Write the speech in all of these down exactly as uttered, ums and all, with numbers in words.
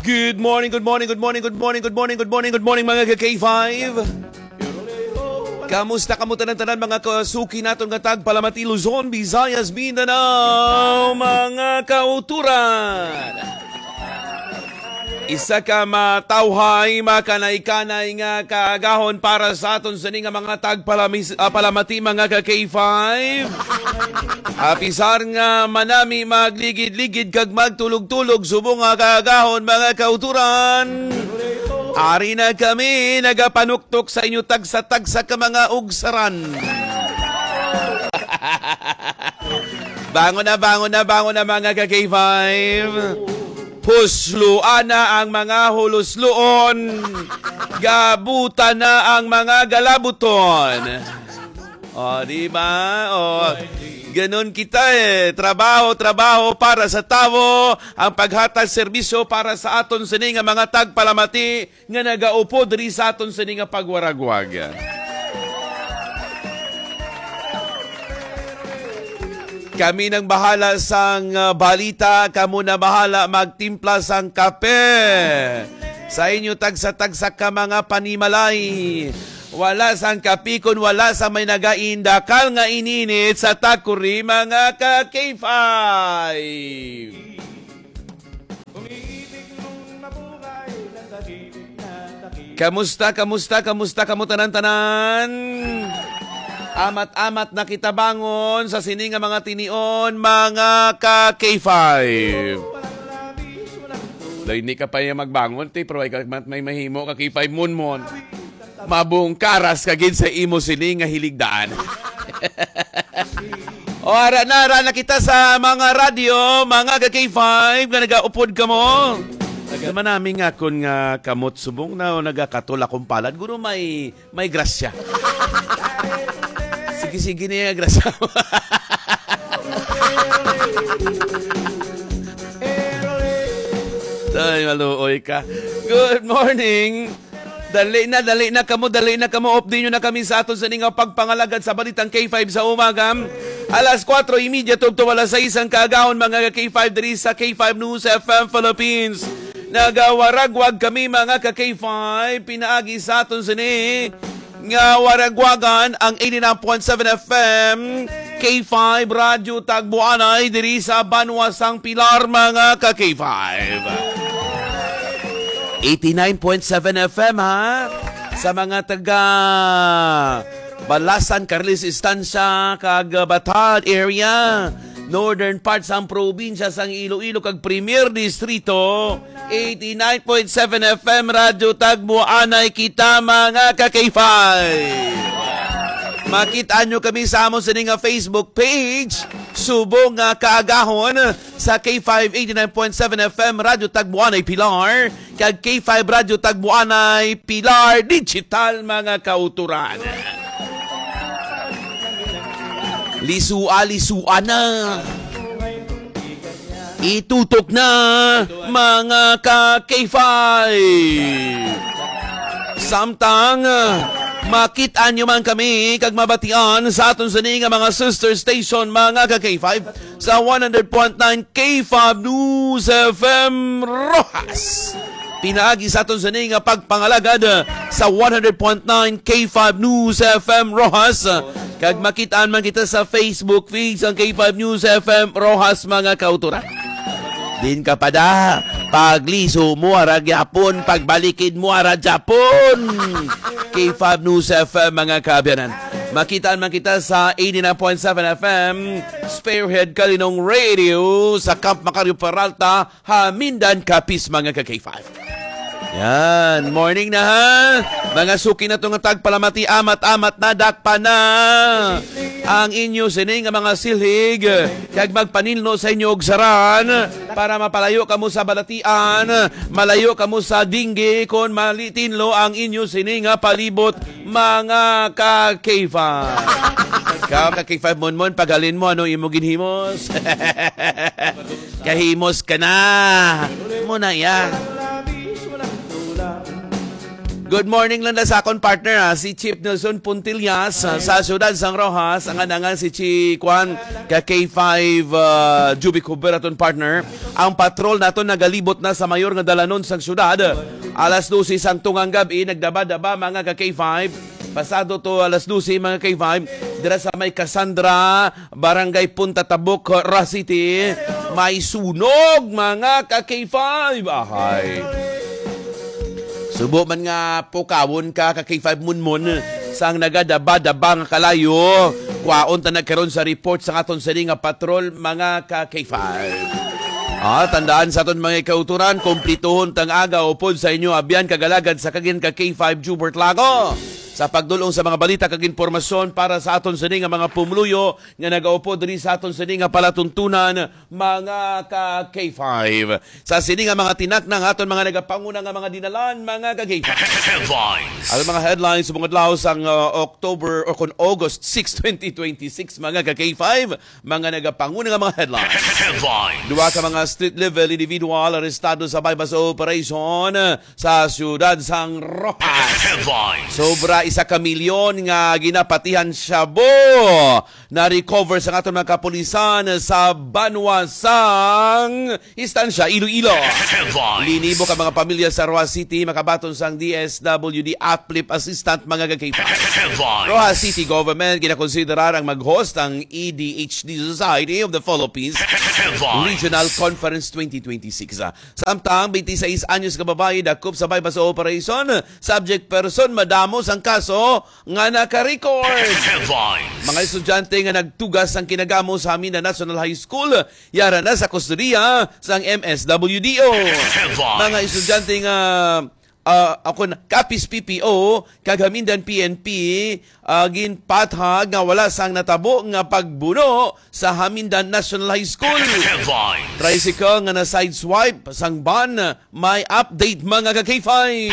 Good morning, good morning, good morning, good morning, good morning, good morning, good morning mga ka-K five. Kamusta kamutan ng tanan mga kasuki naton nga tag Palamati, Luzon, Visayas, Mindanao, mga kauturan. Isa ka matawhay, makanay-kanay nga kaagahon para sa aton sa nga mga tag Palamis, uh, Palamati mga ka-K five. Apisar nga manami magligid-ligid kag magtulog-tulog subong nga kaagahon mga kauturan. Ari na kami nagapanuktok sa inyo tagsa-tagsa ka mga ugsaran. Bangon na, bangon na, bangon na mga ka-K five. Pusluan na ang mga hulusluon. Gabutan na ang mga galabuton. O, di ba? O, ganun kita eh. Trabaho, trabaho para sa tao. Ang paghatag serbisyo para sa aton sini nga mga tagpalamati nga nagaupo diri sa aton sini nga pagwaragwag. Kami nang bahala sang uh, balita, kamo na bahala magtimpla sang kape. Sa inyo tagsa-tagsa ka mga panimalay. Wala sang kapikon, wala sa may nagaindakal nga ininit sa takuri mga ka-K five. Kamusta, kamusta, kamusta, kamutanan-tanan? Amat-amat na kita bangon sa sininga mga tinion, mga ka-K five. Dahil hindi ka pa yung magbangon, te, pero ay may mahimo ka K five mon-mon. Mabung karas kagid sa imo sining nga hiligdaan. O ara na, ara na kita sa mga radyo, mga ka-K five, nga nagaupod ka mo. Naman namin nga kung nga kamot subong na o nagakatula kong palad, guro may, may grasya. Sige-sige niya grasya mo. Ay, maluoy ka. Good morning. Dali na, dali na kamo, dali na kamo. Update nyo na kami sa aton sa nga pagpangalagad sa balitang K five sa umaga. Alas kwatro imidya tugto alas sais ang kaagahon mga K five diri sa K five News F M Philippines. Nagawaragwag kami mga ka-K five. Pinaagi sa aton sa nga waragwagan ang eighty-nine point seven F M K five Radyo Tagbuanay diri sa Banwasang Pilar mga ka-K five. eighty-nine point seven F M ha sa mga taga Balasan, Carlis Estancia, kag Batad area, northern parts ang probinsya sang Iloilo kag Premier Distrito. eighty-nine point seven F M Radyo Tagbuanay kita mga ka-K five. Makita nyo kami sa amon sa nga Facebook page. Subong nga kaagahon sa K five eighty-nine point seven F M Radyo Tagbuanay Pilar kag K five Radyo Tagbuanay Pilar Digital mga kauturan. Lisua-lisua na. Itutok na mga ka-K five. Samtang makita nyo man kami kag mabatian sa aton sa nga mga sister station mga ka-K five sa one hundred point nine K five News F M Rojas. Pinaagi sa aton sa nga pagpangalagad sa one hundred point nine K five News F M Rojas. Kag makitaan man kita sa Facebook page ang K five News F M Rojas mga kauturan. Din ka pa da, pagliso mo ara gyapon, pagbalikid mo ara Japon. K five News F M mga kaabyanan. Makitaan man kita sa eighty-nine point seven F M Spearhead Kalinong Radio sa Camp Macario Peralta, Hamindan, Capiz mga ka-K five. Yan, morning na ha. Mga suki na itong tagpalamati, amat-amat na, dakpa na. Ang inyo sining mga silhig, kag magpanilno sa inyo og saran, para mapalayo kamo sa balatian, malayo kamo sa dinggi, kon malitinlo ang inyo sining palibot, mga ka-K five. Ka-K five mon-mon, pagalin mo, ano imo ginhimos? Kahimos ka na. Muna yan. Good morning lang na sa akong partner, ha? Si Chief Nelson Puntillas uh, sa Ciudad San Rojas. Ang anangan si Chi Kwan ka K five uh, Juby Cooper aton partner. Ang patrol nato nagalibot na sa mayor nga dalanon sang syudad. Alas dose sang tungang gabi, nagdaba-daba mga ka K five. Pasado to alas dose mga K five. Dira sa may Cassandra, Barangay Punta Tabuk, Ra City. May sunog mga ka K five. Ahay. Subo man nga pukawon ka ka K five munmun sang nagadaba-daba nga kalayo. Kwaon ta nagkaroon sa report sa aton sa nga patrol mga ka K five. Ah, tandaan sa aton mga kauturan, kumplituhon tang aga upod sa inyo abyan kagalagad sa kagin ka K five Jubert Lago. Sa pagdulong sa mga balita kag impormasyon para sa aton sa nga mga pumuluyo nga nagaupo diri sa aton sa nga palatuntunan mga ka K five. Sa sini nga mga tinak ng aton mga nagapanguna nga mga dinalan mga ka K five. Headlines. Ang mga headlines sa mga adlaw sang uh, October o kon August sixth, twenty twenty-six mga ka K five, mga nagapanguna nga mga headlines. Headlines. Duwa ka mga street level individual arestado sa bypass operation sa Ciudad San Rojas. Headlines. Sobra isa ka milyon nga ginapatihan Shabu na recover sa aton mga kapulisan sa Banwasang Istansya, Iloilo. Linibo ka mga pamilya sa Rojas City makabaton sang D S W D Uplift Assistant mga gagaypa. Rojas City Government ginakonsiderar ang mag-host ang E D H D Society of the Philippines Regional Conference twenty twenty-six. Samtang twenty-six anyos ka babae dakop sa bypass operation, subject person madamos ang kaso nga naka-record. Mga estudyante nga nagtugas ang kinagamo sa amin na National High School, yara na sa kustodiya sang M S W D O. Mga estudyante nga uh, ako na Kapis P P O, kagamindan P N P, uh, ginpathag nga wala sang natabo nga pagbuno sa Hamindan National High School. Tricycle nga na sideswipe sang ban, may update mga ka K five.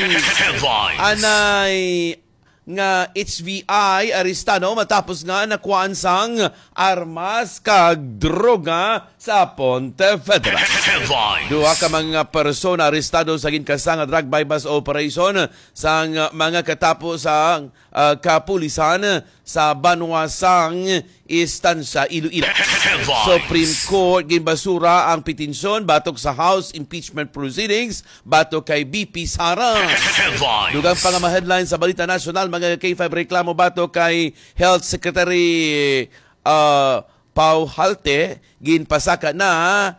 Anay nga H V I arestado matapos nga nakuhaan sang armas kag droga sa Pontevedra. Duha ka mga persona arestado sa ginkasang drug bypass operation sang mga katapos sa uh, kapulisan sa Banwasang Istansya, Iloilo. Supreme Court ginbasura ang petition batok sa House impeachment proceedings batok kay B P Sara. Dugang pa nga mga headlines sa Balita Nasional mga K five reklamo batok kay Health Secretary uh, Pau Halte ginpasaka na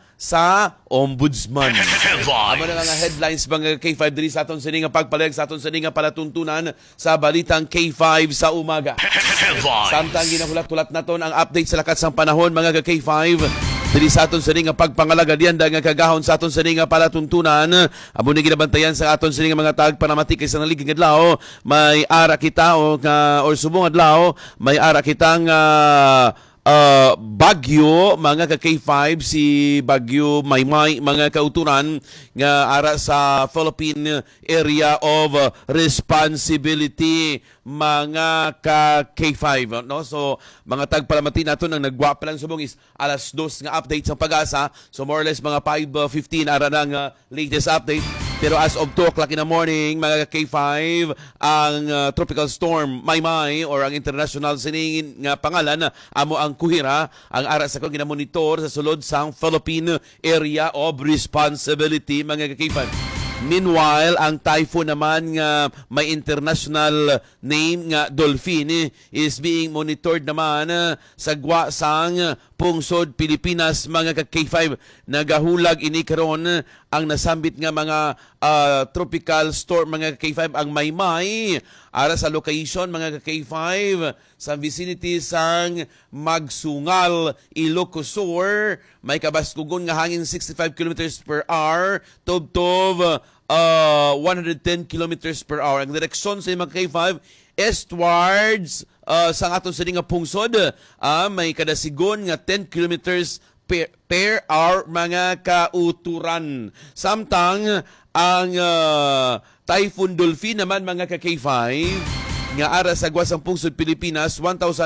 sa Ombudsman. Amo na nga headlines mga K five diri sa aton sa nga pagpalayag sa aton sa nga palatuntunan sa Balitang K five sa umaga. Samtang ginahulat-hulat naton ang update sa lakas ng panahon mga K five diri sa aton sa nga pagpangalagadian nga kagahon sa aton sa nga palatuntunan. Amo ni ginabantayan sa aton sa nga mga tag panamatik sa naligid adlaw, may ara kita o nga or subong adlaw, may ara kitang uh, Uh, Bagyo, mga ka K five, si Bagyo Maymay, mga kauturan nga ara sa Philippine Area of Responsibility, mga ka K five. No? So, mga tagpalamati nato nang nagwa pa lang subong is alas dos nga update sa pag-asa. So, more or less mga five fifteen ara ng uh, latest update. Pero as of two o'clock in the morning, mga K five, ang uh, tropical storm Maymay or ang international siningin nga pangalan, amo ang Kuhira, ang ara sa kong ginamonitor sa sulod sang Philippine Area of Responsibility, mga K five. Meanwhile, ang typhoon naman nga may international name nga Dolphin is being monitored naman sa gwa sang pungsod Pilipinas, mga ka K five. Nagahulag ini karon ang nasambit nga mga uh, tropical storm mga ka K five ang Maymay ara sa location mga ka K five sa vicinity sang Magsungal, Ilocos Sur. May kabaskugon nga hangin sixty-five kilometers per hour, tubtob uh, one hundred ten kilometers per hour. Ang direksyon sa mga K five eastwards uh, sa aton sa nga pungsod, uh, may kadasigon nga ten kilometers per, per hour mga kauturan. Samtang ang uh, Typhoon Dolphin naman mga ka K five nga ara sa Guasang Pungsod Pilipinas one thousand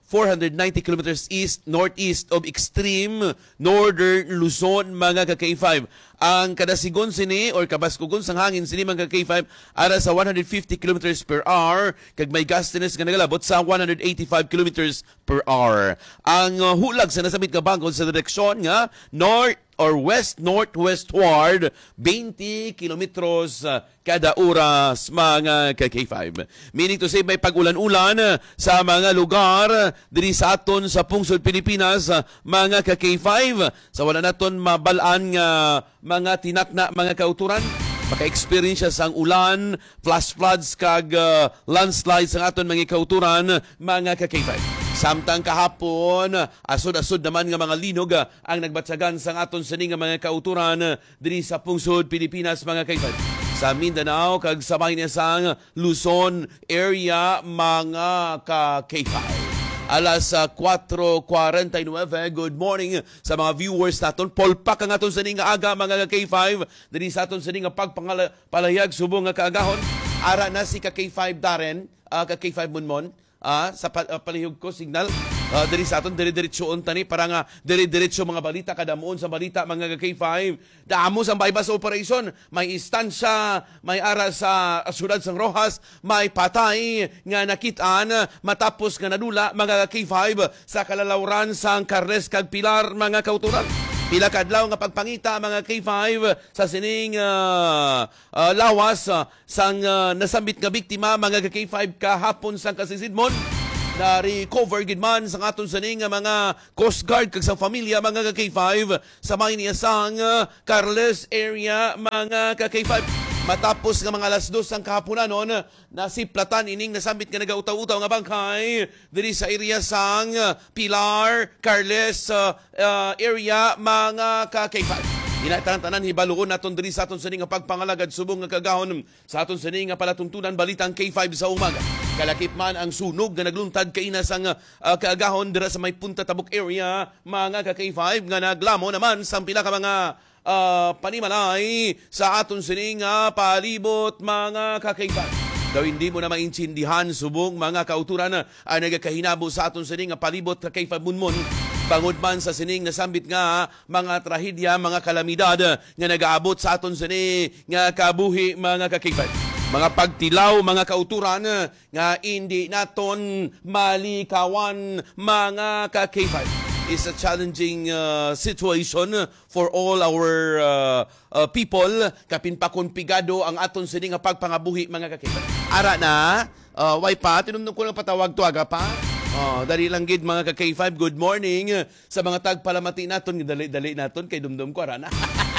four hundred ninety kilometers east, northeast of extreme northern Luzon, mga ka-K five. Ang kadasigon sini or kabaskugon sang hangin sini mga ka-K five ara sa one hundred fifty kilometers per hour kag may gustiness nga nagalabot sa one hundred eighty-five kilometers per hour. Ang uh, hulag sa nasabit nga bangkod sa direksyon nga north or west-northwestward, twenty kilometros uh, kada oras, mga ka-K five. Meaning to say, may pag-ulan-ulan uh, sa mga lugar uh, diri sa aton sa pungsod Pilipinas, uh, mga ka-K five. Sa wala naton mabalaan nga mga tinakna, mga kauturan, maka-experience siya sang ulan, flash floods, kag uh, landslides ang aton mga kauturan, mga ka-K five. Samtang kahapon, asod-asod naman nga mga linog ang nagbatsagan sa aton sini nga mga kauturan diri sa pungsod Pilipinas, mga K five. Sa Mindanao kag sa sang Luzon area, mga ka-K five. Alas uh, four forty-nine, good morning sa mga viewers naton. Polpak ang aton sini nga aga, mga ka-K five. Diri sa aton sini nga pagpalayag subong nga kaagahon. Ara na si ka-K five Darren, uh, ka-K five Munmon. Ah, sa pa, uh, palihog ko signal uh, diri sa aton dire-diretsoon tani para nga dire-diretso mga balita kada muon sa balita, mga K five. Daamo sa bypass operation, may istansya, may ara sa sudad sang Rojas, may patay nga nakitaan matapos nga nadula, mga K five, sa kalalawran sang Carles kag Pilar, mga kauturan. Pila kadlaw nga pagpangita, mga K five, sa sining uh, uh, lawas uh, sang uh, nasambit nga biktima, mga K five, kahapon sang kasisidmon. Na-recover gid man sang aton sining nga mga Coast Guard kag sa pamilya, mga K five, sa may niya sang uh, Carles area, mga K five. Matapos nga mga alas dos ang kahaponan noon, nasiplatan ining nasambit nga nagautaw-utaw nga bangkay diri sa area sang Pilar, Carles uh, uh, area, mga ka-K five. Inatanan hibaluon naton diri sa aton sining nga pagpangalagad subong nga kagahon sa aton sining nga palatuntunan balitang K five sa umaga. Kalakip man ang sunog nga nagluntad kaina sang uh, kaagahon dira sa may Punta Tabuk area, mga ka-K five, nga naglamo naman sa pila ka mga Uh, panimalay sa aton sining uh, palibot, mga ka-K five. Daw hindi mo na maintindihan subong mga kauturan na uh, nagakahinabo sa aton sining uh, palibot, ka-K five Munmon. Bangod man sa sining nasambit nga mga trahedya, mga kalamidad uh, nga nagaabot sa aton sining nga kabuhi, mga ka-K five. Mga pagtilaw, mga kauturan uh, nga hindi naton malikawan, mga ka-K five. Is a challenging uh, situation for all our uh, uh, people. Kapin pa konpigado ang aton sini nga pagpangabuhi, mga ka-K five. Ara na, uh, way pa, tinumdum ko lang patawag to aga pa. Oh, dali lang gid, mga ka-K five, good morning sa mga tagpalamati naton, dali-dali naton kay dumdum ko, ara na.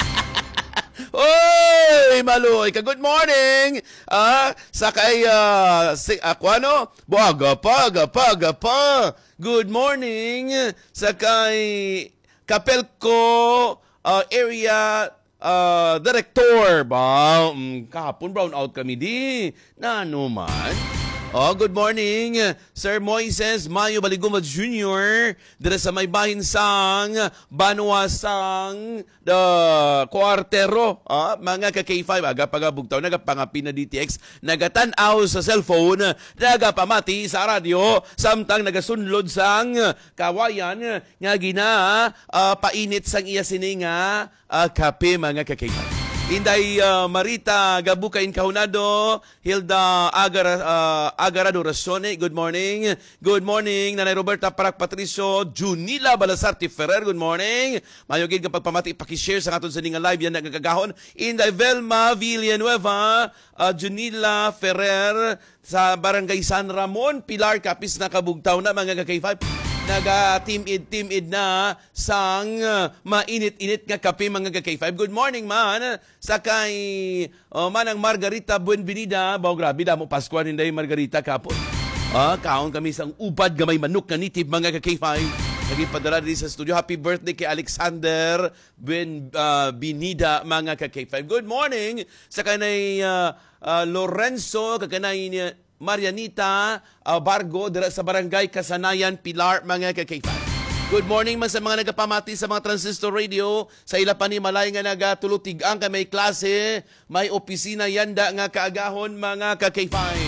Oy, Maloy, ka good morning. Ah, sa kay uh, si ako ano? Baga pa, gapa, gapa. Good morning sa kay Kapelco uh, area uh, director ba. Um, kahapon brown out kami di. Na ano man. Oh, good morning, Sir Moises Mayo Baligumad Junior Dira sa may bahin sang Banuasang the Cuartero, ah, mga ka-K five, aga pagabugtaw, nagapangapi na D T X, nagatanaw sa cellphone, nagapamati sa radyo, samtang nagasunlod sang kawayan, nga gina, uh, painit sang iya sininga, uh, kape, mga ka-K five. Inday uh, Marita Gabukain Kahunado, Hilda Agara, uh, Agarado Rasone, good morning. Good morning, Nanay Roberta Parak Patricio, Junila Balasarte Ferrer, good morning. Mayogid kapag pamati, pakishare sa aton sa nga live yan nagagahon. Inday Velma Villanueva, uh, Junila Ferrer, sa Barangay San Ramon, Pilar Kapis na kabugtaw na, mga K five. Naga-team-id-team-id na sang uh, mainit-init nga kape, mga K five. Good morning man sa kay uh, manang Margarita Buenvenida. Bao grabe da mo Paskuan hinday Margarita kapon. Ah, kaon kami sang ubad gamay manok nga nitib, mga K five. Nagipadala din sa studio. Happy birthday kay Alexander Buenvenida, uh, mga K five. Good morning sa kanay uh, uh, Lorenzo, kakanay niya Marianita uh, Bargo dira sa Barangay Kasanayan, Pilar, mga ka-K five. Good morning man sa mga nagapamati sa mga transistor radio, sa ila pa ni Malay nga nagatulutig ang ka may klase, may opisina yanda nga kaagahon, mga ka-K five.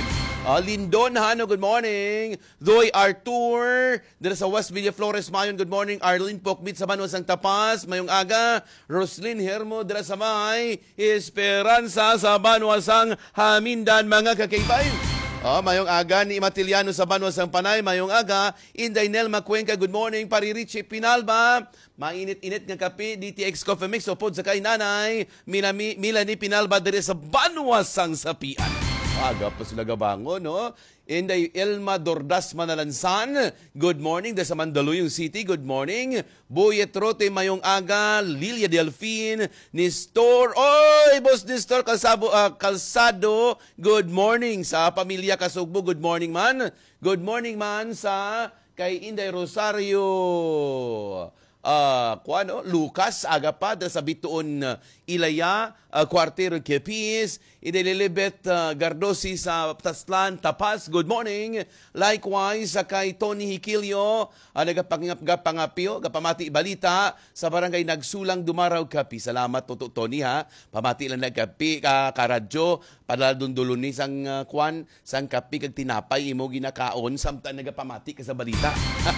Uh, Lindon Hano, good morning. Doy Artur, dito sa West Villa Flores, Mayon, good morning. Arlene Pokbit sa Banuas ng Tapas, mayong aga. Roslyn Hermo, dito sa May Esperanza sa Banuas ng Hamindan, mga kakipay. Oh, mayong aga ni Matiliano sa Banuas ng Panay, mayong aga. Inday Nelma Cuenca, good morning. Paririchi Pinalba, mainit-init nga kape, D T X Coffee Mix, upod sa kay nanay. Milani, Milani Pinalba, dito sa Banuas ng Sapian. Aga pa sila gabango, no? Inday Elma Dordas Manalansan, good morning. Desa Mandaluyong City, good morning. Boyet Rote mayong aga. Lilia Delfin, Nistor, oy, Boss Nistor Calsabo, uh, Calsado, good morning. Sa pamilya Kasugbo, good morning man. Good morning man sa kay Inday Rosario. Uh, kuano, Lucas Agapa sa Bituon uh, Ilaya, uh, Cuartero Kepis, Idelilibet uh, Gardosi sa Taslan Tapas, good morning. Likewise sa uh, kay Tony Hikilio, uh, nagapangapio, gapamati balita sa barangay Nagsulang Dumaraw Kapi. Salamat to Tony ha. Pamati lang nagkapi ka karadyo para dundulon ni sang uh, kwan sang kapi kag tinapay imo ginakaon samtang nagapamati ka sa balita.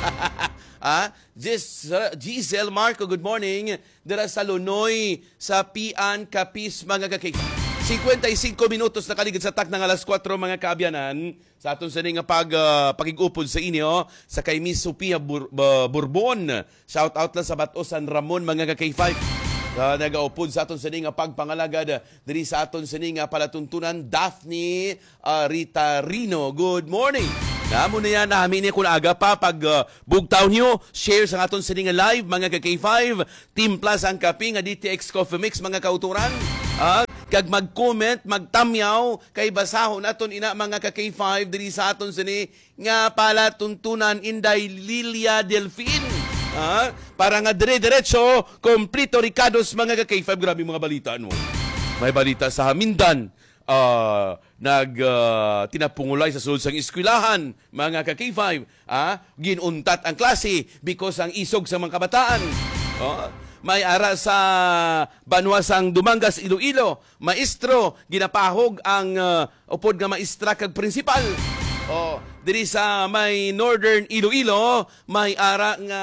Ah, Gis, uh, Giselle Marco, good morning. Dira sa Lunoy, sa Pian, Kapis, mga kakik. fifty-five minutos na kaligid sa tak ng alas kwatro, mga kaabyanan. Sa aton sa nga pag, uh, pagigupod sa inyo, sa kay Miss Sophia Bur uh, Bourbon. Shout out lang sa Bato San Ramon, mga kakik five. Uh, nagaupod sa aton sa nga pagpangalagad diri sa aton sa nga palatuntunan, Daphne uh, Rita Rino. Good morning. Namo na yan, namin niya kung aga pa pag uh, bugtaw nyo, share sa aton sa nga live, mga ka K five, Team Plus ang kapi, nga D T X Coffee Mix, mga kauturan. Uh, kag mag-comment, magtamyaw, kay basahon aton ina mga ka K five, diri sa aton sa nga palatuntunan, Inday Lilia Delfin. Uh, para nga dire-diretso, kompleto Ricados, mga ka K five, grabe mga balita, no? May balita sa Hamindan. Uh, nag uh, tinapungulay sa sulod sang eskwelahan, mga ka K five, ah, ginuntat ang klase because ang isog sa mga kabataan. Oh, may ara sa Banuasang Dumangas, Iloilo, maestro ginapahog ang uh, upod nga maestra kag principal. Oh, diri sa may Northern Iloilo, may ara nga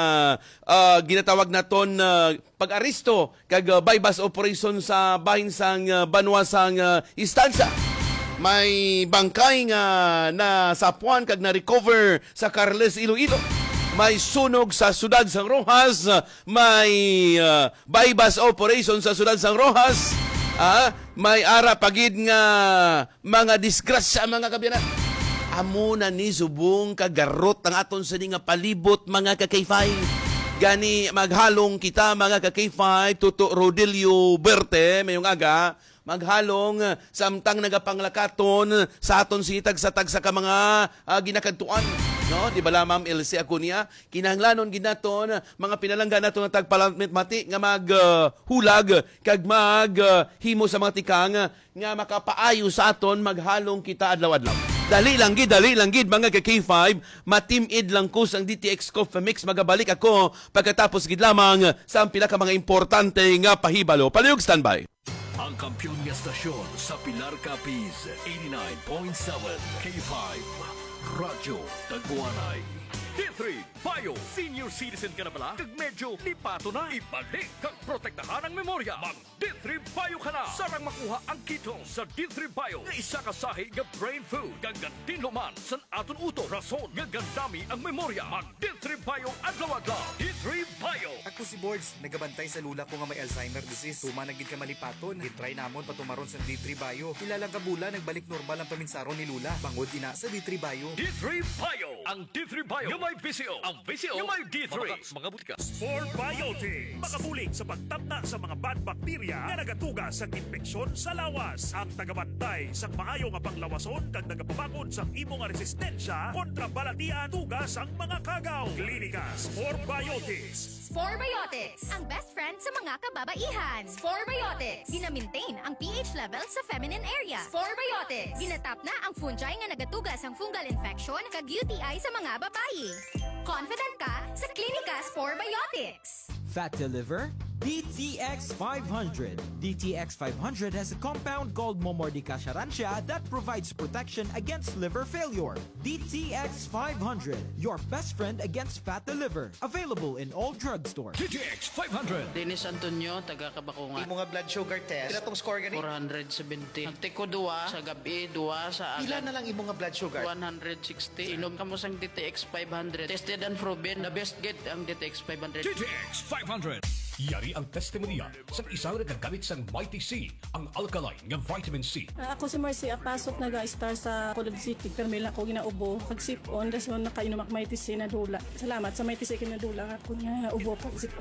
uh, ginatawag naton uh, pag-aristo kag uh, bypass operation sa bahin sang uh, Banuasang uh, istansya. May bangkay nga na sapuan kag na-recover sa Carles, Iloilo. May sunog sa Sudad Sang Rojas, may uh, bypass operation sa Sudad Sang Rojas. Ah, may ara pagid nga mga disgrasya, mga kabyanan. Amo na ni subong kagarot ang aton sa nga palibot, mga ka K five. Gani maghalong kita, mga ka K five, Tuto Rodelio Berte, mayong aga, maghalong samtang nagapanglakaton sa aton sitag sa tag sa ka mga uh, ginakadtuan. No, di ba la Ma'am Elsie Acuña, kinahanglanon ginaton mga pinalanggan nato nga tagpalamit mati nga maghulag uh, kag mag uh, himo sa mga tikang uh, nga makapaayo sa aton maghalong kita adlaw-adlaw. Dali lang gid, dali lang gid, mga ka K five, matimid lang ko sang D T X Coffee Mix. Magabalik ako pagkatapos gid lamang sa pila ka mga importante nga pahibalo. Palihog standby. Ang kampiyon nga stasyon sa Pilar Capiz, eighty-nine point seven K five, Radyo Tagbuanay. D three Bio, senior citizen ka na pala? Kag medyo lipato na. Ibalik kag protektahan ang memorya. Mag D three Bio ka na. Sarang makuha ang ketone sa D three Bio nga isa ka sahi nga brain food. Kag tinluman san aton uto. Rason nga gandami ang memorya. Mag D three Bio adlaw-adlaw. D three Bio. Ako si Boards, nagabantay sa lula ko nga may Alzheimer disease. Tuma nagid ka malipaton. Gitry namon patumaron sa D three Bio. Kilalang kabula nagbalik normal ang paminsaron ni Lula. Bangod ina sa D three Bio. D three Bio. Ang D three Bio yung may V C O. Ang V C O yung may D three. Mga butika. Sport Biotics. Makabulig sa pagtabna sa mga bad bacteria nga nagatuga sa infeksyon sa lawas. Ang tagabantay sa maayo nga panglawason kag nagapabakod sa imo nga resistensya kontra balatian tugas ang mga kagaw. Klinika Sport Biotics. Sporebiotics, ang best friend sa mga kababaihan. Sporebiotics, gina-maintain ang pH level sa feminine area. Sporebiotics, ginatap na ang fungi nga nagatugas ang fungal infection kag U T I sa mga babayi. Confident ka sa Klinika Sporebiotics. Fat to liver? D T X five hundred. D T X five hundred has a compound called Momordica Charancia that provides protection against liver failure. D T X five hundred, your best friend against fat liver. Available in all drugstores. D T X five hundred. Dennis Antonio, taga Kabakungan. Imo nga blood sugar test. Kila tong score gani? four seventy. Nagtiko duwa sa gabi, duwa sa Pila agad. na lang imo nga blood sugar? one sixty. Inom ka mo sang D T X five hundred. Tested and proven. The best get ang D T X five hundred. D T X five hundred. Yari ang testimonya sa isang nagagamit sa Mighty C, ang alkaline nga vitamin C. Ah, ako si Marcy, apasok nag-star sa Colod City, pero may lang ako ginaubo. Pag-sip-on, das mo nakainom ak Mighty C na dula. Salamat sa Mighty C kinadula ako nga ubo pag-sip-on.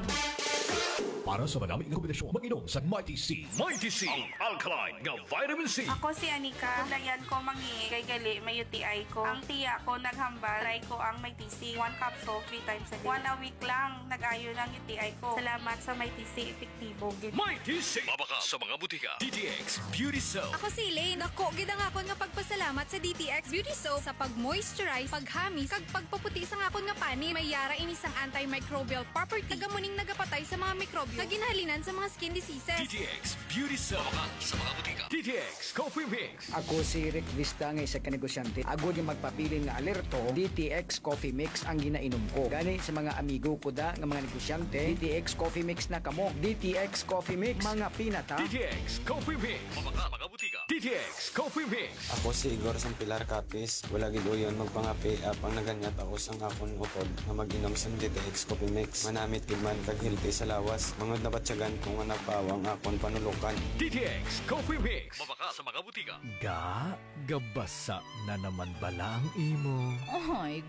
Para sa madaming kombinasyon, mag-inom sa Mighty C. Mighty C, ang alkaline nga vitamin C. Ako si Anika. Dayan ko mangi kay gali may U T I ko. Ang tiya ko naghambal. Try ko ang may T C. One capsule, three times a day. One a week lang. Nag-ayo ng U T I ko. Salamat sa may T C. Epektibo. Mighty C. Mabaka sa mga butika. D T X Beauty Soap. Ako si Elaine. Ako, gid ang akon nga pagpasalamat sa D T X Beauty Soap sa pag-moisturize, paghamis, kag pagpaputi sa akon nga pani. May yara ini sang antimicrobial property. Tagamuning nagapatay sa mga mikrobyo. Na ginahalinan sa mga skin diseases. D T X Beauty Soap. Mabaka sa mga butika. D T X Coffee Mix. Ako si Rick Vista nga isa ka negosyante. Agod yung magpapilin nga alerto, D T X Coffee Mix ang ginainom ko. Gani sa mga amigo ko da nga mga negosyante, D T X Coffee Mix na kamo. D T X Coffee Mix, mga pinata. D T X Coffee Mix. Mabaka mga butika. D T X Coffee Mix. Ako si Igor sang Pilar Capis. Wala gid uyon magpangapi apang naganyat ako sang akon utod nga mag-inom sang D T X Coffee Mix. Manamit gid man kag healthy sa lawas. Mangod na batyagan kung nga nagpawang akon panulukan. D T X Coffee Mix. Mabaka sa mga butika. Ga, gabasa na naman bala ang imo. Ay,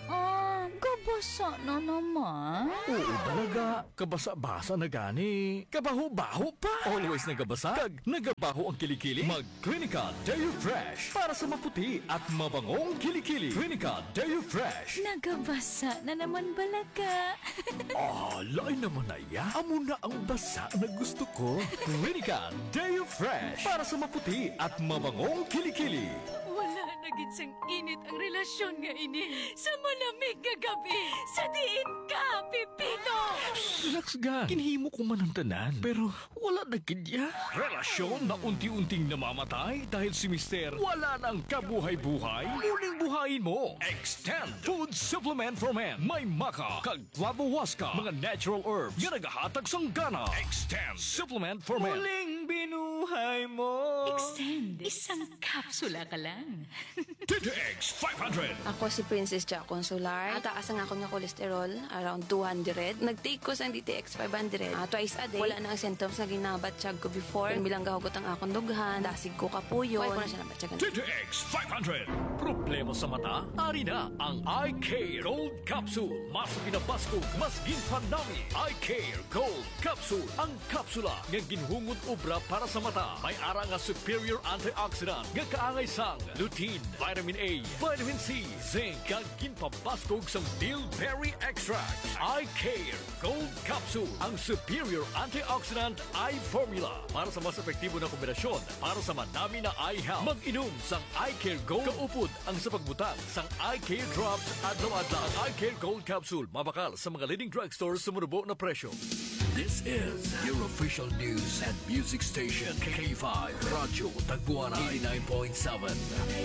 gaan. Gabasa na naman. Oo talaga, kabasa-basa na gani. Kabaho-baho pa. Always nagabasa, kag nagabaho ang kilikili. Mag-Clinica Deo Fresh para sa maputi at mabangong kilikili. Clinica Deo Fresh. Nagabasa na naman balaga. Ah, lain naman na ya. Amo na ang basa na gusto ko. Clinica Deo Fresh para sa maputi at mabangong kilikili. Wala na gid sang init ang relasyon nga ini. Sa malamig nga gabi, sa diin ka, Pipino. Relax ga. Kinhimo ko man ang tanan, pero wala na gid ya. Relasyon na unti-unting namamatay dahil si Mister wala nang kabuhay-buhay. Muling buhayin mo. Extend Food Supplement for Men. May maka, kag flavowaska, mga natural herbs nga nagahatag sang gana. Extend Supplement for Men. Muling binuhay mo. Extend. Isang kapsula ka lang. D T X five hundred. Ako si Princess Ja Consular. Taas ang ako nga kolesterol, around two hundred. Nag-take ko sa D T X five hundred. Uh, twice a day. Wala na ang symptoms na ginabatsyag ko before. Bilang gahugot ang akong dughan, dasig ko kapuyo. Wala ko na siya nabatyagan. D T X five hundred. Problema sa mata? Ari na ang Eye Care Gold Capsule. Mas pinabasco, mas ginpanami. Eye Care Gold Capsule. Ang kapsula nga ginhungod obra para sa mata. May ara nga superior antioxidant nga kaangay sang lutein, vitamin A, vitamin C, zinc, kag ginpabascog sang bilberry extract. Eye Care Gold Capsule, ang superior antioxidant eye formula para sa mas epektibo na kombinasyon para sa madami na eye health. Mag-inom sang Eye Care Gold. Kaupod ang sa pagbutang sang Eye Care Drops adlaw-adlaw. Ang Eye Care Gold Capsule mabakal sa mga leading drugstores sa murubo na presyo. This is your official news and music station, K five Radyo Tagbuana eighty-nine point seven.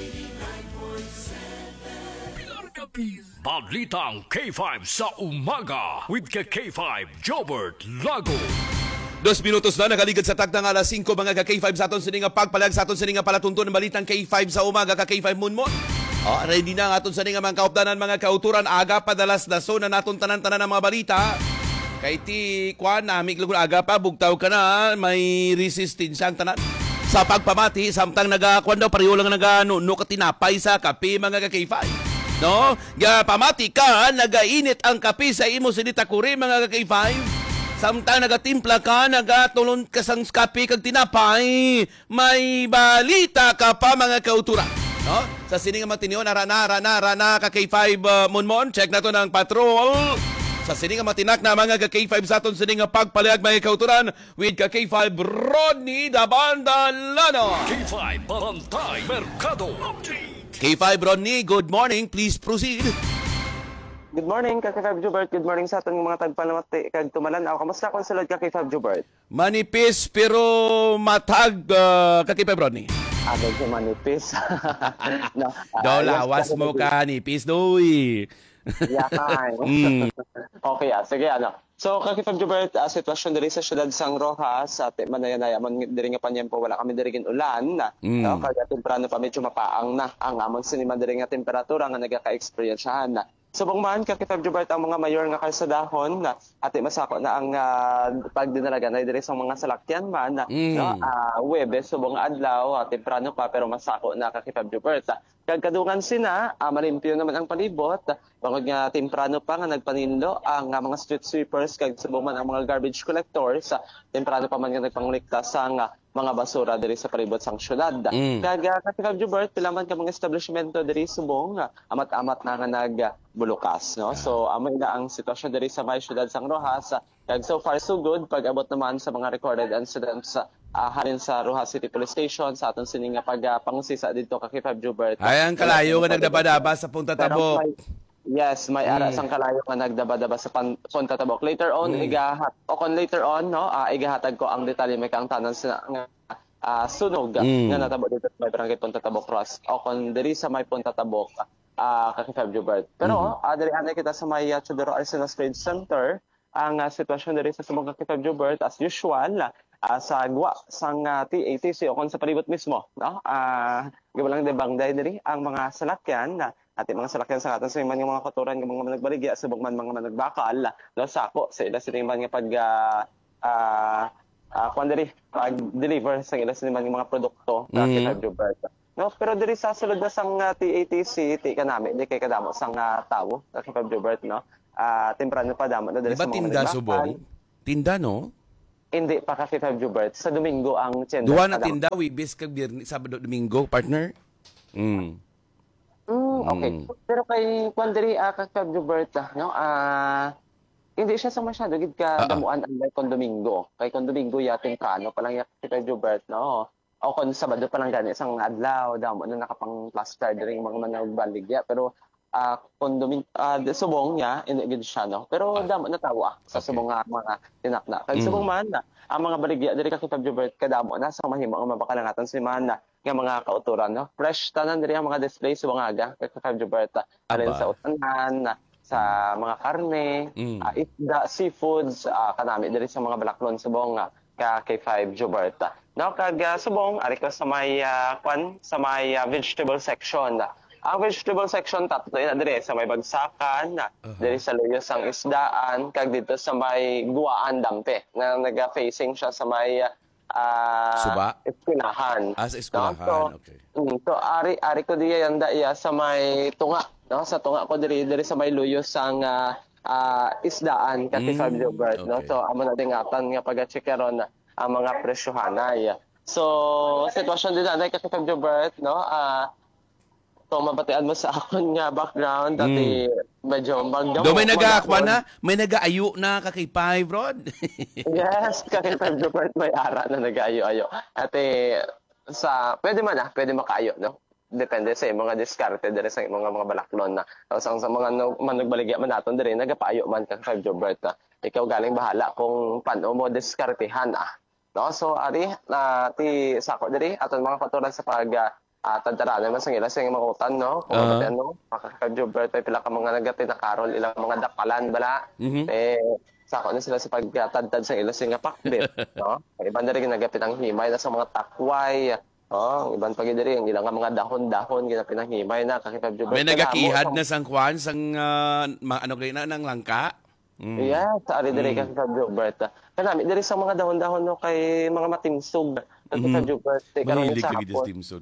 Pilar Capiz. Balitang K five sa umaga with ka K five Jobert Lago. Dos minutos na nakaligad sa taktang alas singko mga ka K five sa aton sininga pagpalag sa aton sininga palatunton ng balitang K five sa umaga ka K five Munmon. Oh, ready na nga aton sininga mga kaupdanan mga kauturan aga padalas daso na naton tanan-tanan ng mga balita. Kay ti kwan namig lugon aga pa bugtaw ka na may resistance ang tanan. Sa pagpamati samtang nagakwan daw pareho lang nagano no katinapay sa kape mga ka K five. No? Ya pamati ka nagainit ang kape sa imo sinita kuri mga ka K five. Samtang nagatimpla ka, nagatulon ka sang kape kag tinapay, may balita ka pa mga kautura. No? Sa sininga matinion, rana, rana, rana, ka K five uh, Monmon, check na to ng patrol. Sa sininga matinak na mga ka K five sa aton sininga pagpalayag mga kauturan with ka K five Rodney Dabandalano. K five Balantay Mercado Update. K five Rodney, good morning. Please proceed. Good morning, Kaki Fab Jubert. Good morning sa aton mga tagpanamati kag tumalan. Aw, kamusta kon sulod Kaki Fab Jubert? Manipis pero matag uh, kakipay Rodney. Agad sa manipis. no, uh, Do lawas mo ka nipis doy. Yakan. Mm. Okay, ah, sige ano. So, Kaki Fab Jubert, uh, sitwasyon diri sa siyudad sang Rojas, sa manaya-naya man diri nga panyempo wala kami diri gin ulan na. Mm. No, kaya temprano pa medyo mapaang na ang amon sinima diri nga temperatura nga nagaka-experiencehan na. Subong man, Kaki Fab Jubert, ang mga mayor nga kalsadahon na ati masako na ang uh, pagdinalagan ay diri sa mga salakyan man na Mm. no, uh, Webes, subong adlaw, uh, temprano pa pero masako na Kaki Fab Jubert. Kag kadungan sina, uh, malimpyo naman ang palibot, bangod nga temprano pa nga nagpaninlo ang uh, mga street sweepers kag subong man ang mga garbage collectors, uh, temprano pa man nga nagpangliktas sang uh, mga basura diri sa palibot sang syudad. Mm. Kag uh, Kaki Fab Jubert, pila man ka mga establishmento diri subong uh, amat-amat na nga nagbulukas, no? So amo ina ang sitwasyon diri sa may syudad sang Rojas. Uh, kag so far so good pag abot naman sa mga recorded incidents sa uh, halin sa Rojas City Police Station sa aton sini nga pag uh, pangusisa didto Kaki Fab Jubert. Ay ang kalayo nga nagdaba-daba sa Punta Tabok. Yes, may ara Mm. sang kalayo nga nagdaba-daba sa pan, Punta Tabok. Later on, Mm. igahat o kon later on, no, uh, igahatag ko ang detalye may kang tanan sa nga uh, sunog Mm. nga natabo dito sa may barangay Punta Tabok Cross o kon diri sa may Punta Tabok, uh, Kaki Fab Jubert. Pero uh, diri anay kita sa may uh, Chodoro Arsenal Trade Center, ang uh, sitwasyon diri sa subong Kaki Fab Jubert as usual, uh, sa gwa sang uh, T A T C o kon sa palibot mismo, no? Ah, uh, gibalang de bangday diri ang mga salakyan na ati mga salakyan sa aton sa man nga mga kotoran nga mga managbaligya subong man mga managbakal, no, sako sa ila sila man nga pag uh, uh, uh, kung diri pag-deliver sa ila sila man nga mga produkto na Mhm. Kaki Fab Jubert. No, pero diri sa sulod na sang uh, T A T C, ti kanami di kay kadamo sang uh, tawo Kaki Fab Jubert, no. Ah, temprano pa damo na diri Di ba sa mga tinda nagbakal. subong? Tinda no? Hindi pa Kaki Fab Jubert. Sa Domingo ang tiyenda. Duwa na Kadamo. tinda Wibis kag Birni Sabado Domingo partner. Mm. Mm, okay. Mm. Pero kay Quandary, uh, Kaki Fab Jubert, ah, no, ah, hindi siya sa masyado gid ka Ah, ah. damuan ang like kon Domingo. Kay kon Domingo ya temprano pa lang ya Kaki Fab Jubert, no. O kon Sabado pa lang gani sang adlaw, damo na nakapang plaster diri yung mga managbaligya. Pero ah kon Domingo, ah, di- subong niya inigid siya, no. Pero damo na tawa sa subong nga mga tinakna. Kay Mm. subong man na ang mga baligya diri Kaki Fab Jubert kadamo na sa mahimo ang mabakalangatan si mana nga mga kauturan, no. Fresh tanan diri ang mga display subong aga Kaki Fab Jubert. Alin Aba. sa utanan, sa mga karne, Mm. ah, isda, seafoods, ah, kanami diri sa mga balaklon subong nga Kaki Fab Jubert. No, kag ah, subong ari ko sa may ah, kwan sa may ah, vegetable section. Ang vegetable section tatlo na diri sa may bagsakan, na diri sa luyos ang isdaan, kag dito sa may guwaan dampe na naga-facing siya sa may ah, Suba? eskwelahan. Ah, sa No? eskwelahan. So, Okay. mm, so ari ari ko diya yanda iya sa may tunga, no? Sa tunga ko diri diri sa may luyos ang ah, ah, isdaan Kaki Mm, Fab Jubert, no? okay. So amo na dingatan nga pag-checkeron na ang mga presyohanay. So sitwasyon din na Kaki Fab Jubert, no? Ah, kung mabatian mo sa akon nga background, dati medyo magdamo. Do may nagaakwa magdamo. na, may nagaayo na kakipay, Rod. Yes, Kaki Fab Jubert may ara na nag-ayo-ayo. Ate, sa, pwede man ah, pwede makaayo, no? Depende sa mga diskarte diri sa mga mga balaklon na. So, sa mga no, managbaligya man naton diri nagapaayo man Kaki Fab Jubert. Na. Ikaw galing bahala kung paano mo diskartehan ah. No? So, ari, na ti sako diri aton mga paturan sa pag uh, tadara naman sa ila sa mga utan, no? Kung Ah. uh ano, Kaki Fab Jubert ay pila ka mga nagati na karol ilang mga dakalan bala. Mhm. Eh, sako na sila sa pagtadtad sa ila sa nga pakbit, no? Ang iban diri ginagapit ang himay na sa mga takway. Oh, ang iban pagi diri ang ilang mga dahon-dahon ginapit ang himay na Kaki Fab Jubert. May Kaya nagakihad mo, na sang kwan, sang uh, ma- ano kayo na, ng langka. Mm. yes, ari diri Mm. Kaki Fab Jubert. Kanami diri sa mga dahon-dahon no kay mga matimsog Kaki Mhm. Fab Jubert. Kay karon Mahilig sa ka gid hapon. sa timsod.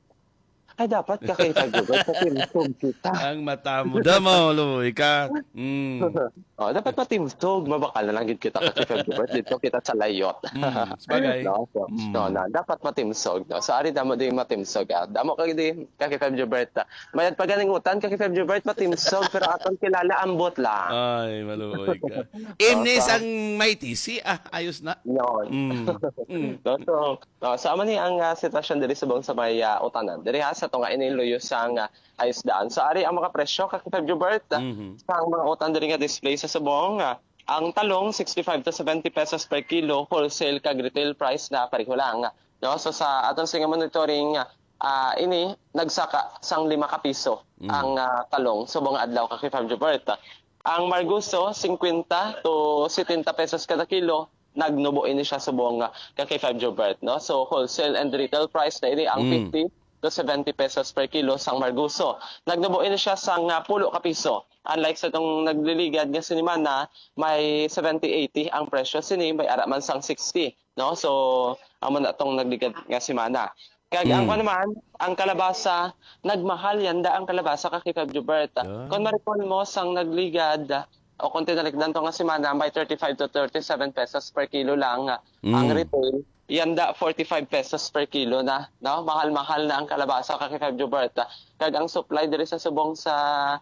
Ay dapat Kaki Fab Jubert sa timsog kita. Ang mata mo, damo, lumoy ka. Mm. Oh, dapat matimsog, mabakal na lang gid kita Kaki Fab Jubert dito kita sa layot. Mm, sabagay. No, so, Mm. no, na dapat matimsog. No. So ari damo di matimsog. Ah. Damo ka di Kaki Fab Jubert. Mayad pa ganing utan Kaki Fab Jubert matimsog pero aton kilala ambot lang. Ay, maluoy ka. Imnis ang may T C, ah, ayos na. Yon. Mm. Mm. No, so, no, sa aman ni ang ah, sitwasyon diri sa bang sa may ah, utanan. Diri ha sa sa to nga iniluyo sang uh, isdaan. So ari ang mga presyo kay Febio Bert Mhm. sa mga utang diri nga display sa subong. Uh, ang talong sixty-five to seventy pesos per kilo, wholesale kag retail price na pareho lang. No? So sa aton sa monitoring uh, ini nagsaka sang lima ka piso Mhm. ang uh, talong subong adlaw kay Febio Bert. Ang Marguso fifty to seventy pesos kada kilo, nagnubo ini siya subong uh, kay Febio Bert, no? So wholesale and retail price na ini ang Mm. fifty to seventy pesos per kilo sang Marguso. Nagnubo ini siya sang uh, pulo ka piso. Unlike sa itong nagliligad nga siniman na may seventy eighty ang presyo sini, may ara man sang sixty, no? So amo na itong nagligad nga simana. Kag Mm. ang ko naman, ang kalabasa, nagmahal yanda ang kalabasa kay Febio Bert. Yeah. Kung marikon mo sang nagligad, o kung tinalikdan to nga simana, may thirty-five to thirty-seven pesos per kilo lang Mm. ang retail. Yanda forty-five pesos per kilo na, no? Mahal-mahal na ang kalabasa kay Febio Bert. Kag ang supply diri sa subong sa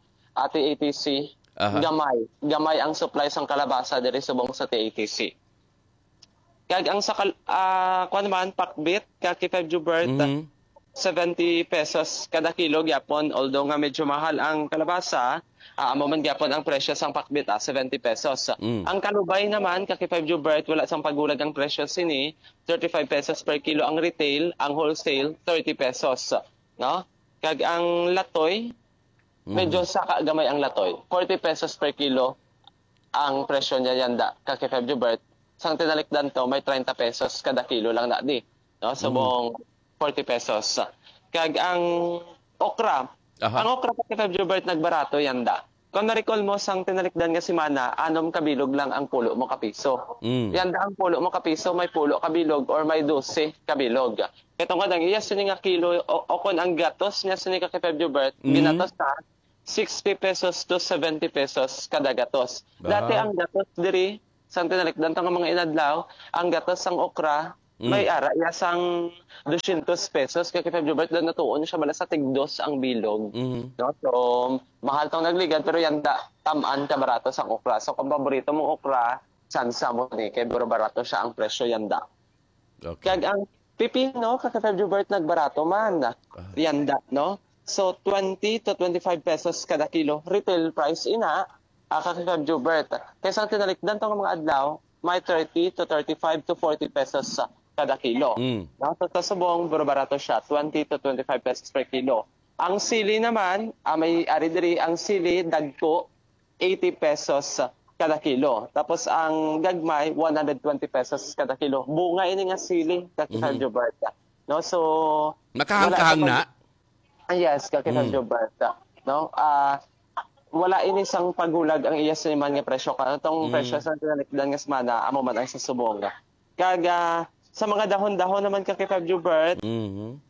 T A T C, Aha. gamay. Gamay ang supply sang kalabasa diri subong sa T A T C. Kag ang sa uh, kuan naman pakbit kay Febio Bert, Mhm. seventy pesos kada kilo gyapon, although nga medyo mahal ang kalabasa, uh, amo man gyapon ang presyo sang pakbit ah, seventy pesos. Mm. Ang kalubay naman kay Febio Bert, wala sang paggulag ang presyo sini, thirty-five pesos per kilo ang retail, ang wholesale thirty pesos, no? Kag ang latoy, medyo saka gamay ang latoy, forty pesos per kilo ang presyo niya yanda kay Febio Bert. Sang tinalikdan to, may thirty pesos kada kilo lang na di, no? Subong forty pesos. Kag ang okra, Aha. ang okra kay Febio Bert nagbarato yanda. Kung na-recall mo sang tinalikdan nga simana, anom kabilog lang ang pulo mo kapiso. Mm. Yanda ang pulo mo kapiso, may pulo kabilog or may twelve kabilog. Kaya nga dang iya sini nga kilo o, o kon ang gatos niya sini kay Febio Bert, Mm. ginatos na sixty pesos to seventy pesos kada gatos. Ba? Dati ang gatos diri sang tinalikdan to nga mga inadlaw, ang gatos sang okra Mm. may ara iya sang two hundred pesos kay Febio Bert dan natuon siya bala sa tigdos ang bilog. Mhm. No? So, mahal tong nagligad pero yanda tamaan ka barato sang okra. So, kung paborito mong okra, sansa mo ni kay pero barato siya ang presyo yanda. Okay. Kag ang pipino kay Febio Bert nagbarato man. Yanda, no? So, twenty to twenty-five pesos kada kilo. Retail price ina uh, kay Febio Bert. Kaysa tinalikdan tong mga adlaw, may thirty to thirty-five to forty pesos sa kada kilo. Mm. No? So, sa subong, pero barato siya, twenty to twenty-five pesos per kilo. Ang sili naman, ah, may ari diri ang sili, dagko, eighty pesos kada kilo. Tapos ang gagmay, one hundred twenty pesos kada kilo. Bunga ini nga sili, kay Febio Bert. No? So, Nakahang-kahang wala- na. Ah, yes, kay Mm. Febio Bert. No? Ah, wala ini sang pagulag ang iya sa man nga presyo ka. Itong Mm. presyo sa tinalikdan nga semana, amo man ang sa subong. Kaga, sa mga dahon-dahon naman kay Febio Bert, Mhm.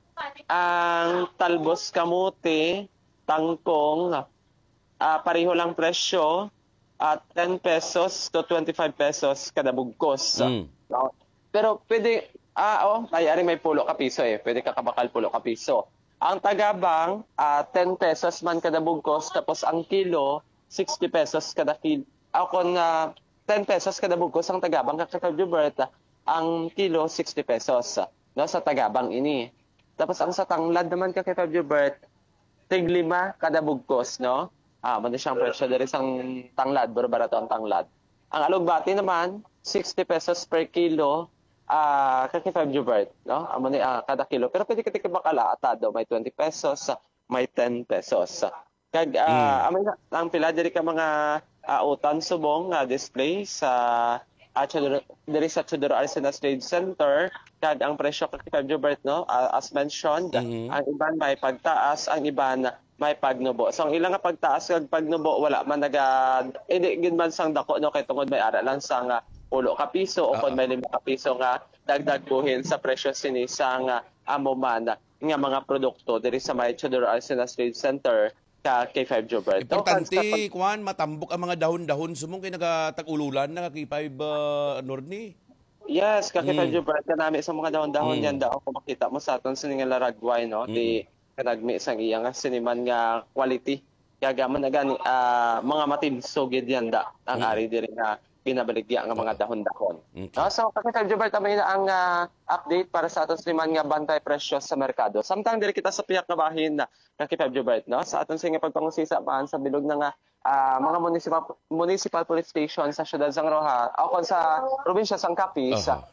ang talbos kamote, tangkong, ah, pareho lang presyo at ten pesos to twenty-five pesos kada bugkos. Mm. No? Pero pwede, ah, oh, ay, ari may pulo ka piso eh. Pwede ka kabakal pulo ka piso. Ang tagabang, ah, ten pesos man kada bugkos, tapos ang kilo, sixty pesos kada kilo. Ako na ten pesos kada bugkos ang tagabang kay Febio Bert, ang kilo sixty pesos, no, sa tagabang ini. Tapos ang sa tanglad naman kay Febio Bert, tig lima kada bugkos, no? Ah, man siyang presyo diri sang tanglad, pero barato ang tanglad. Ang alugbati naman, sixty pesos per kilo, ah, kay Febio Bert, no? Amo ni ah, kada kilo. Pero pwede ka tikabakala atado, may twenty pesos, may ten pesos. Kag ah, amay na ang pila diri ka mga ah, utan subong nga display sa at diri sa Chodoro Arsenas Trade Center, kag ang presyo kay Febio Bert, no, uh, as mentioned, Mhm. ang iban may pagtaas, ang iban may pagnubo. So ang ilang nga pagtaas kag pagnubo wala man naga hindi gid man sang dako, no, kay tungod may ara lang sang uh, pulo ka piso o kon may lima ka piso nga dagdag buhin sa presyo sini sang uh, amo man nga mga produkto diri sa may Chodoro Arsenas Trade Center ka kay Febio Bert. Importante, kuan, matambok ang mga dahon-dahon sumong kay nagatag-ululan na kay five uh, Norni. Yes, kay Mm. Febio Bert kanami sa mga dahon-dahon Mm. yan daw kung makita mo sa aton sini nga laragway, no, di kanagmi sang iya nga siniman nga quality. Kaya gaman na gani ah, mga matinsog gid yan da ang ari diri nga binabaligya nga mga dahon-dahon. Okay. No? So, Kaki Jubert, kami na ang uh, update para sa aton liman nga bantay presyo sa merkado. Samtang diri kita sa piyak nga bahin na Kaki Jubert, no? Sa aton sa nga pagpangusisa paan sa bilog na nga uh, mga municipal municipal police station sa siyudad sang Roja o sa probinsya sang Capiz. Uh-huh.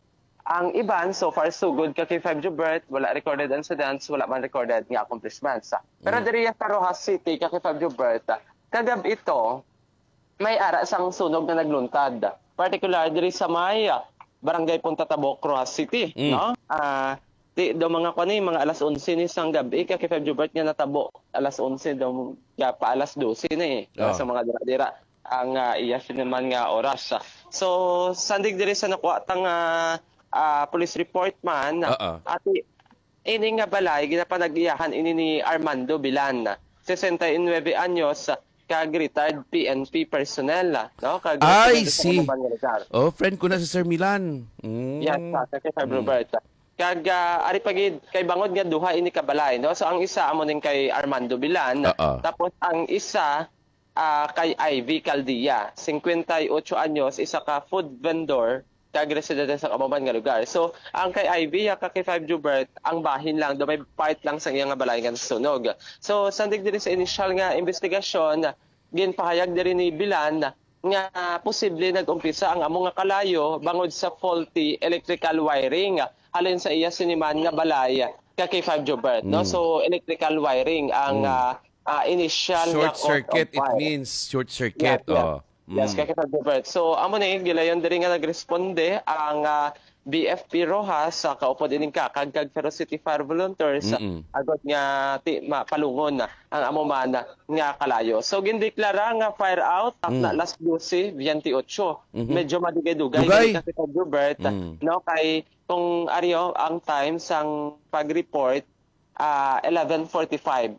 Ang iban, so far so good, Kaki Jubert, wala recorded incidents, wala man recorded nga accomplishments. Pero mm. diri sa Rojas City, Kaki Jubert, kagab ito, may ara sang sunog na nagluntad. Particular diri sa may uh, Barangay Punta Tabok, Rojas City, mm. no? Ah, uh, do mga kani mga alas onse ni sang gabi Kaki Jubert nga natabo. Alas onse do ya pa alas dose ni eh. Oh. Sa mga dira-dira ang uh, iya naman nga oras. So sandig diri sa nakuha tang uh, uh, police report man uh-uh. at ini nga balay ginapanag-iyahan ini ni Armando Bilan, sesenta y nueve anyos, kag retired P N P personnel, no? Kag I see. Oh, friend ko na si Sir Milan. Mm. Yes, Kaki mm. Robert. Kag uh, ari pagid kay bangod nga duha ini kabalay, no? So ang isa amo ning kay Armando Bilan, uh-uh. tapos ang isa uh, kay Ivy Caldia, fifty-eight anyos, isa ka food vendor kag residente sa kababan nga lugar. So, ang kay Ivy, Kaki Jubert, ang bahin lang, do may part lang sa iyang balay nga sunog. So, sandig diri sa initial nga investigasyon, ginpahayag diri ni Bilan nga posible nag-umpisa ang amo nga kalayo bangod sa faulty electrical wiring halin sa iya siniman nga balay, Kaki Jubert, no? Mm. So, electrical wiring ang mm. uh, uh, initial short nga circuit, it means short circuit. Yeah, yeah. Oh. Yes, Kaki Jubert. So, amo na yung gilayon diri nga nagresponde ang uh, B F P Rojas sa uh, kaupo din ka kag kag Ferocity Fire Volunteers mm-hmm. agot nga ti ma, palungon na ang amo man nga kalayo. So gindeklara nga fire out at mm. na alas dose twenty-eight. Mm-hmm. Medyo madigay-dugay Kaki Jubert, mm. no, kay kung ariyo ang time sang pag-report uh, eleven forty-five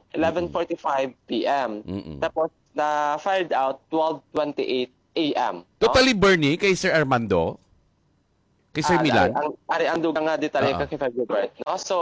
p m Mm-hmm. Tapos na fired out twelve twenty-eight a m Totally no? Bernie kay Sir Armando? Kay Sir uh, Milan? Ang, ari ang dugang nga detalye uh-huh. Kaki Jubert, no? So,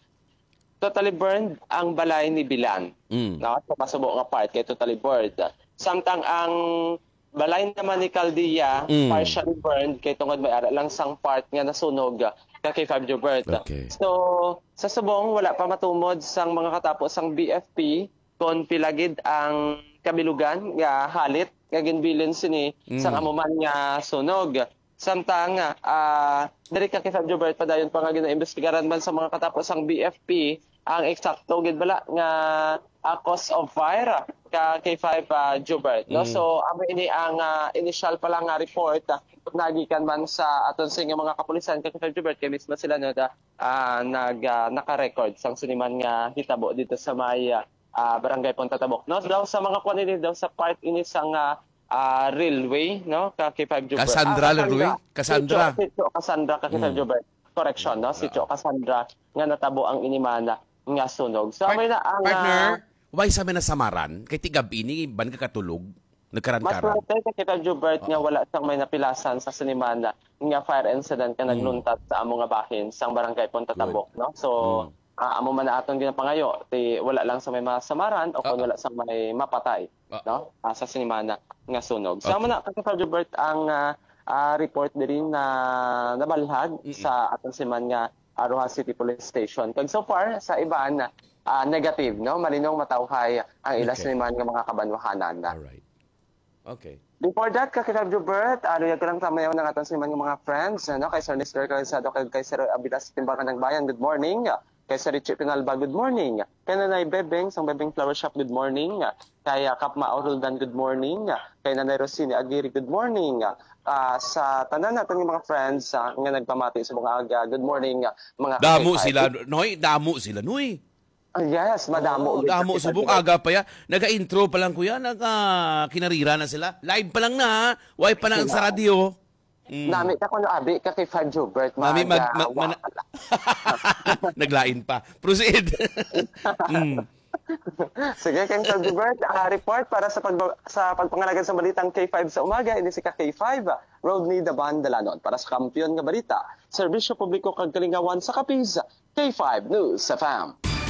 totally burned ang balay ni Bilan. Mm. No? So, masubo nga part kay totally burned. Samtang ang balay naman ni Caldia, mm. partially burned kay tungod may ara lang sang part nga nasunog Kaki Jubert. Okay. So, sa subong, wala pa matumod sang mga katapos sang B F P kung pilagid ang kabilugan nga halit nga ginbilin sini mm. sang amuman nga sunog. Samtang uh, diri Kaki Jubert padayon pa nga ginaimbestigaran man sa mga katapos ang B F P ang eksakto gid bala nga uh, cause of fire Kaki uh, Jubert, no? Mm. So amo ini ang uh, initial pa lang nga report uh, nagikan man sa aton sa mga kapulisan Kaki Jubert kay mismo sila no da uh, nag uh, naka-record sang siniman nga hitabo dito sa may uh, Barangay Punta Tabok, no? Daw sa mga kwanini daw sa part ini sang uh, Uh, railway, no? Kaki Jubert. Cassandra ah, Railway? Cassandra. Si Cho Cassandra, Kaki mm. Jubert. Correction, no? Si Cho Cassandra nga natabo ang inimana nga sunog. So, Part- na ang... Partner, uh, why sa na samaran? Kay tigab ini, ban ka katulog? Nagkaran-karan? Mas prote, Kaki Jubert, nga wala sang may napilasan sa sinimana nga fire incident nga mm. nagluntat sa amo nga bahin sang Barangay Punta Tabok, no? So, mm. Uh, amo man na atong ginapangayo, ti wala lang sa may masamaran o kung uh-huh. wala sa may mapatay, uh-huh. no? Uh, sa sinimana nga sunog. Okay. Sama na Kaki Jubert ang uh, uh, report diri na nabalhag mm-hmm. sa atong siman nga Rojas City Police Station. Kag so far sa iban uh, negative, no? Malinong matawhay ang ilas okay. naman nga mga kabanwahanan na. All right. Okay. Before that, Kaki Jubert, ano yung lang tamayaw ng atong siman nga mga friends, no? Kay Sir Mister Calzado, kay, kay Sir Abidas Timbangan ng Bayan, good morning. Kay Sir Richie Pinalba, good morning. Kay Nanay Bebeng, sang Bebeng Flower Shop, good morning. Kay uh, Kapma Oruldan, good morning. Kay Nanay Rosini Aguirre, good morning. Uh, sa tanan natin yung mga friends uh, nga nagpamati sa mga aga, good morning. Uh, mga damo sila, Noy. Damo sila, Noy. Uh, yes, madamo. Oh, damo, subong aga pa ya. Naga-intro pa lang kuya, naga-kinarira na sila. Live pa lang na, why pa lang sa radio. Mm. Nami ka kung abi Kaki Jubert. Mami, mag, mag, mag, naglain pa. Proceed. mm. Sige, Kaki Jubert, uh, report para sa, pag, sa pagpangalagan sa balitang K five sa umaga. Ini si K five, Rodney Daban Dalanon. Para sa kampiyon nga balita, Serbisyo Publiko kag Kalingawan sa Capiz, K five News F M.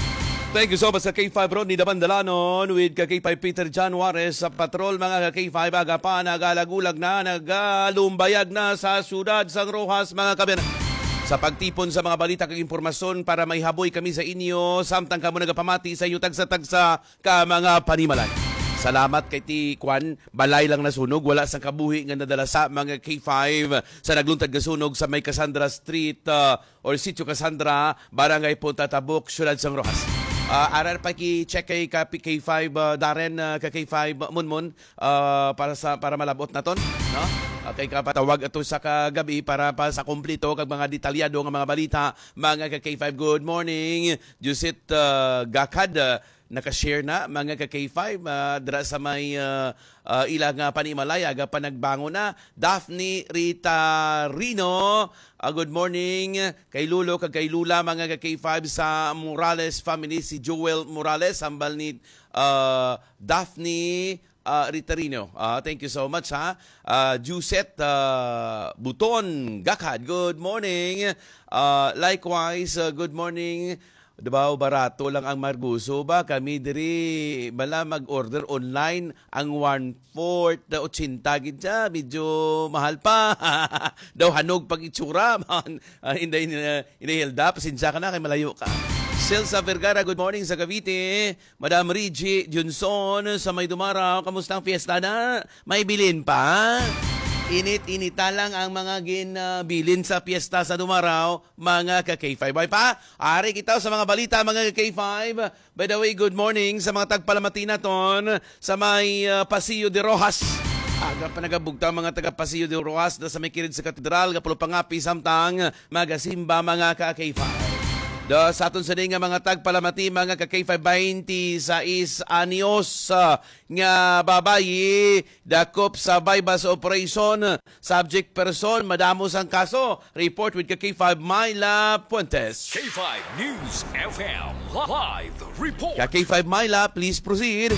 Thank you so much sa K five Rodney Dabandalanon with ka K five Peter John Juarez sa patrol mga ka K five aga pa nagalagulag na nagalumbayag na sa syudad San Rojas mga kabayan. Sa pagtipon sa mga balita kag impormasyon para may haboy kami sa inyo samtang kamo nagapamati sa iyo tagsa-tagsa ka mga panimalay. Salamat kay ti Kwan, balay lang nasunog, wala sang kabuhi nga nadala sa mga K five sa nagluntad nga sunog sa may Cassandra Street uh, or Sitio Cassandra, Barangay Punta Tabuk, Syudad San Rojas. Uh, arar pa ki-check kay K five uh, Darren uh, ka K five Munmun uh, para sa para malabot naton, no? Uh, kay kapatawag ato sa kagabi para pa sa kompleto kag mga detalyado nga mga balita mga ka K five. Good morning. Jusit uh, Gakad uh, naka-share na mga ka K five uh, dira sa may uh, uh, ilang uh, panimalay aga pa nagbango na. Daphne Rita Rino, uh, good morning kay Lulo kag kay Lula mga ka K five sa Morales family, si Joel Morales hambal ni uh, Daphne uh, Rita Rino. Uh, thank you so much ha. Uh, Juset uh, Buton Gakad, good morning. Uh, likewise, uh, good morning. Diba, barato lang ang marguso ba? Kami diri bala mag-order online ang one-fourth na otsinta gidya. Medyo mahal pa. Daw hanog pag itsura. uh, hindi uh, inihilda. Pasensya ka na kay malayo ka. Celsa Vergara, good morning sa Cavite. Madam Reggie Junson sa May Dumaraw. Kamusta ang fiesta na? May bilin pa? Init-inita lang ang mga ginabilin sa piyesta sa Dumaraw, mga ka K five. Ay pa, ari kita sa mga balita, mga ka K five. By the way, good morning sa mga tagpalamati naton sa may uh, Pasillo de Rojas. Aga pa nagabugta mga taga Pasillo de Rojas na sa may kirid sa katedral, kapulo pangapi samtang magasimba mga ka K five. Da sa aton sa nga mga tagpalamati mga ka K five twenty-sais anyos uh, nga babayi dakop sa bypass operation, subject person madamos ang kaso. Report with ka K five Myla Puentes. K five News F M live report. Ka K five Myla, please proceed.